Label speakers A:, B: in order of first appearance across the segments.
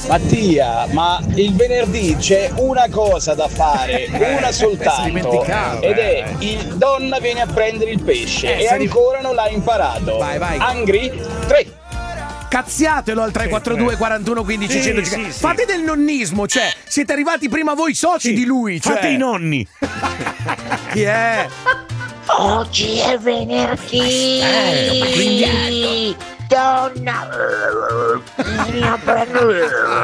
A: Mattia, ma il venerdì c'è una cosa da fare, una soltanto, ed è il donna viene a prendere il pesce e ancora non l'ha imparato.
B: Vai.
A: Angry? 3.
B: Cazziatelo al 342 41 15 150. Fate del nonnismo, cioè siete arrivati prima voi soci di lui, cioè.
C: Fate i nonni.
B: Chi è?
D: Oggi è venerdì. Donna vieni a prendere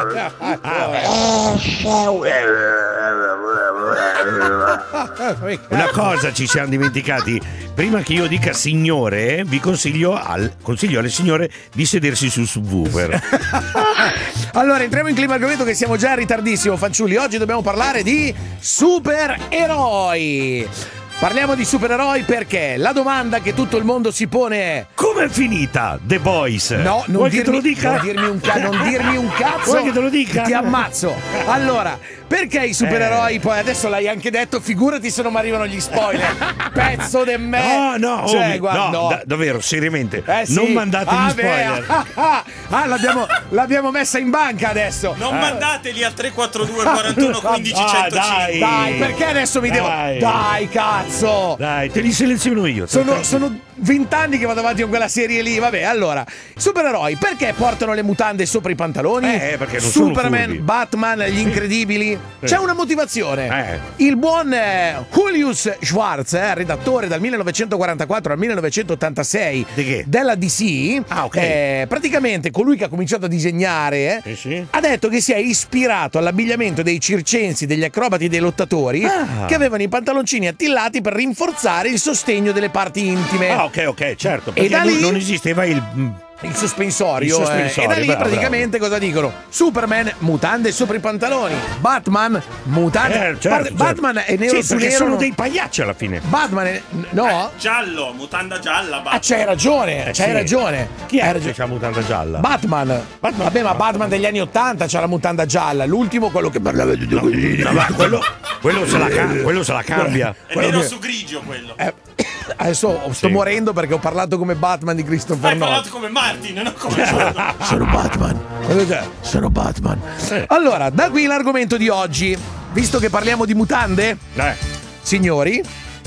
C: Una cosa ci siamo dimenticati. Prima che io dica signore, vi consiglio alle signore di sedersi sul subwoofer.
B: Allora, entriamo in clima argomento che siamo già in ritardissimo, fanciulli. Oggi dobbiamo parlare di supereroi. Parliamo di supereroi perché la domanda che tutto il mondo si pone è:
C: com'è finita The Boys?
B: No, non dirmi,
C: te lo dica?
B: non dirmi un cazzo.
C: Vuoi che te lo dica?
B: Ti ammazzo. Allora, perché i supereroi poi adesso l'hai anche detto, figurati se non mi arrivano gli spoiler. Pezzo de me.
C: No,
B: cioè, guarda, no.
C: Davvero, seriamente.
B: Sì.
C: Non mandate gli spoiler.
B: L'abbiamo messa in banca adesso.
E: Non mandateli al 342 41 15 105.
B: Dai, perché adesso mi devo. Dai, cazzo.
C: Dai, te li seleziono io.
B: Sono 20 anni che vado avanti con quella serie lì. Vabbè, allora, supereroi, perché portano le mutande sopra i pantaloni?
C: Perché non
B: Superman,
C: sono furbi.
B: Batman, gli incredibili. C'è una motivazione. Il buon Julius Schwartz, redattore dal 1944 al 1986 della DC, praticamente colui che ha cominciato a disegnare, ha detto che si è ispirato all'abbigliamento dei circensi, degli acrobati, dei lottatori che avevano i pantaloncini attillati per rinforzare il sostegno delle parti intime.
C: Ok, certo. Perché
B: E da lì
C: non esisteva il sospensorio.
B: E da lì
C: bravo,
B: praticamente cosa dicono? Superman, mutande sopra i pantaloni. Batman, mutande.
C: certo.
B: Batman è nero su
C: perché
B: nero.
C: sono dei pagliacci alla fine.
B: Batman è. No?
E: Giallo, mutanda gialla. Batman.
B: C'hai ragione, ragione.
C: Chi è
B: Hai
C: che c'ha la mutanda gialla?
B: Batman. Vabbè, ma Batman degli anni 80 c'ha la mutanda gialla. L'ultimo, quello che parlava di
C: quello se la cambia.
E: È nero su grigio quello.
B: Adesso sto morendo perché ho parlato come Batman di Christopher
E: Hai
B: Nolan.
E: parlato come Martin, non come Jordan.
B: Sono Batman. Allora, da qui l'argomento di oggi. Visto che parliamo di mutande, signore,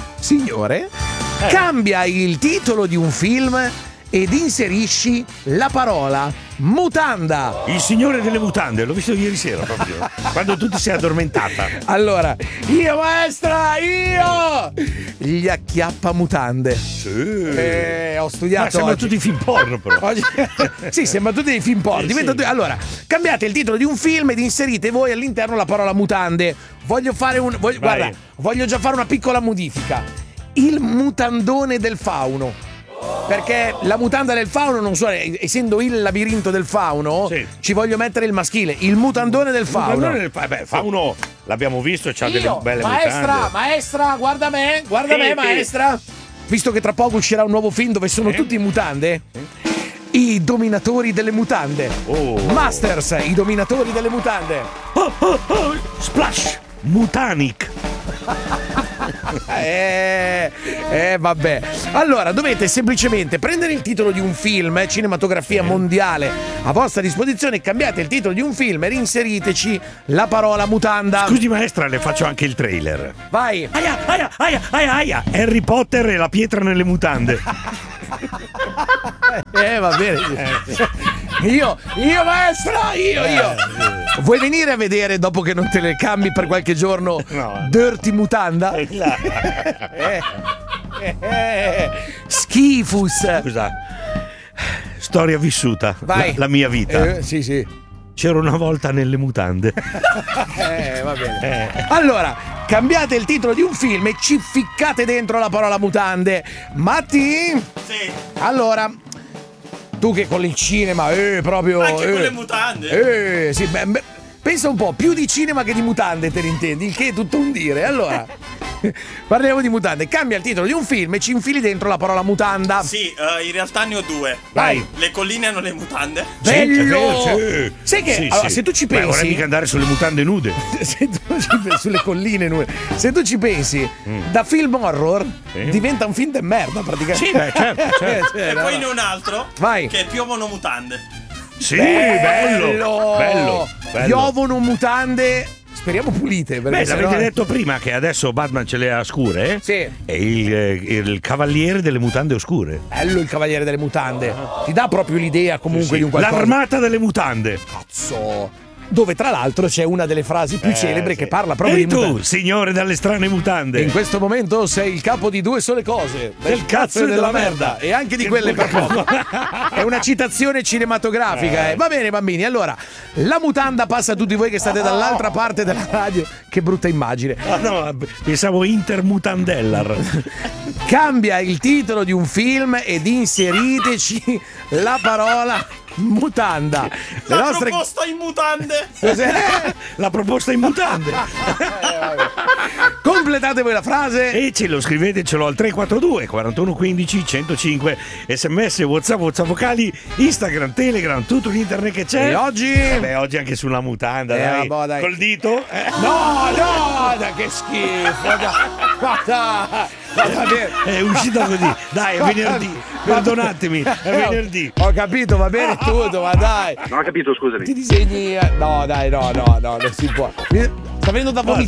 B: cambia il titolo di un film ed inserisci la parola mutanda.
C: Il signore delle mutande, l'ho visto ieri sera proprio. Quando tu ti sei addormentata.
B: Allora, io maestra, gli acchiappamutande.
C: Sì.
B: Ho studiato.
C: Ma sembra
B: oggi.
C: tutti film porno, però.
B: Oggi... sì, sembra tutti dei film porno. Allora, cambiate il titolo di un film ed inserite voi all'interno la parola mutande. Voglio già fare una piccola modifica. Il mutandone del fauno. Perché la mutanda del fauno non so, essendo il labirinto del fauno, ci voglio mettere il maschile, il mutandone del fauno.
C: Fauno l'abbiamo visto e c'ha delle belle mutande.
B: Maestra, guarda me, maestra. Visto che tra poco uscirà un nuovo film dove sono tutti in mutande, i dominatori delle mutande. Masters, i dominatori delle mutande.
C: Splash, Mutanic.
B: Vabbè. Allora, dovete semplicemente prendere il titolo di un film, cinematografia mondiale, a vostra disposizione, cambiate il titolo di un film e reinseriteci la parola mutanda.
C: Scusi maestra, le faccio anche il trailer.
B: Vai.
C: Aia. Harry Potter e la pietra nelle mutande.
B: Va bene. Io maestra, io. Vuoi venire a vedere dopo che non te le cambi per qualche giorno?
C: No.
B: Dirty mutanda? Schifus.
C: Scusa. Storia vissuta.
B: Vai.
C: La mia vita.
B: Sì.
C: C'ero una volta nelle mutande.
B: Va bene. Allora, cambiate il titolo di un film e ci ficcate dentro la parola mutande. Matti?
E: Sì.
B: Allora, tu che con il cinema, proprio.
E: Anche con le mutande.
B: Sì, pensa un po', più di cinema che di mutande te ne intendi, il che è tutto un dire. Allora, parliamo di mutande. Cambia il titolo di un film e ci infili dentro la parola mutanda.
E: Sì, in realtà ne ho due.
B: Vai.
E: Le colline hanno le mutande.
B: Bello!
C: Sì.
B: Sai che allora, se tu ci
C: Beh, vorrei
B: pensi,
C: mica andare sulle mutande nude.
B: sulle colline nude, se tu ci pensi, da film horror diventa un film de merda praticamente.
C: Sì, beh, certo.
E: E poi ne ho un altro.
B: Vai.
E: Che piovono mutande.
C: Sì, bello.
B: piovono mutande. Speriamo pulite.
C: Beh, l'avete detto prima che adesso Batman ce le ha scure?
B: Sì.
C: È il cavaliere delle mutande oscure.
B: Bello il cavaliere delle mutande. Ti dà proprio l'idea comunque di un qualcosa.
C: L'armata delle mutande.
B: Cazzo. Dove tra l'altro c'è una delle frasi più celebri che parla proprio
C: di
B: mutande.
C: tu, signore dalle strane mutande.
B: In questo momento sei il capo di due sole cose: del cazzo e della merda. E anche di quelle per poco. È una citazione cinematografica. Va bene bambini, allora la mutanda passa a tutti voi che state dall'altra parte della radio. Che brutta immagine.
C: No, pensavo Intermutandellar.
B: Cambia il titolo di un film ed inseriteci la parola mutanda.
E: Proposta in mutande.
B: Cos'è?
C: La proposta in mutande.
B: Completate voi la frase
C: e ce lo scrivetecelo al 342 41 15 105. SMS, WhatsApp vocali, Instagram, Telegram, tutto l'internet che c'è.
B: E oggi?
C: Oggi anche sulla mutanda, dai.
B: Dai.
C: Col dito.
B: No, che schifo.
C: È uscita così. Dai, è venerdì. Perdonatemi, è venerdì.
B: Ho capito, va bene tutto, ma dai.
F: Non ho capito, scusami.
B: Ti disegni. No, dai, no, non si può. Sta venendo da vomitare.